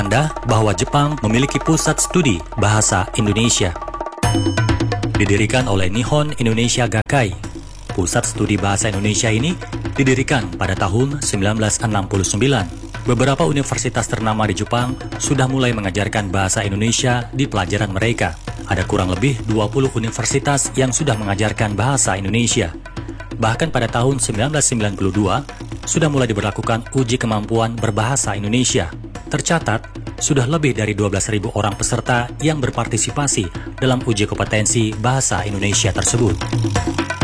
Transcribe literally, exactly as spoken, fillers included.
Anda bahwa Jepang memiliki pusat studi bahasa Indonesia. Didirikan oleh Nihon Indonesia Gakkai, pusat studi bahasa Indonesia ini didirikan pada tahun sembilan belas enam puluh sembilan. Beberapa universitas ternama di Jepang sudah mulai mengajarkan bahasa Indonesia di pelajaran mereka. Ada kurang lebih dua puluh universitas yang sudah mengajarkan bahasa Indonesia. Bahkan pada tahun sembilan belas sembilan puluh dua, sudah mulai diberlakukan uji kemampuan berbahasa Indonesia. Tercatat, sudah lebih dari dua belas ribu orang peserta yang berpartisipasi dalam uji kompetensi bahasa Indonesia tersebut.